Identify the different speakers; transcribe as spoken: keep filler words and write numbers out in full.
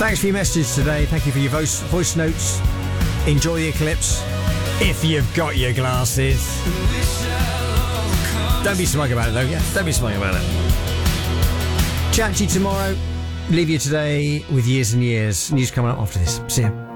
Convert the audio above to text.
Speaker 1: Thanks for your messages today. Thank you for your voice, voice notes. Enjoy the eclipse. If you've got your glasses. Don't be smug about it, though. Yeah, don't be smug about it. Chat to you tomorrow. Leave you today with years and years. News coming up after this. See ya.